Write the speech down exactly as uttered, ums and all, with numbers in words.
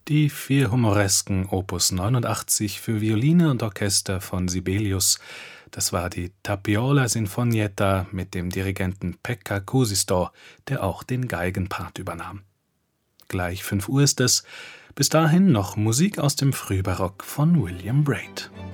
Die vier humoresken Opus neunundachtzig für Violine und Orchester von Sibelius, das war die Tapiola Sinfonietta mit dem Dirigenten Pekka Kuusisto, der auch den Geigenpart übernahm. Gleich fünf Uhr ist es. Bis dahin noch Musik aus dem Frühbarock von William Braid.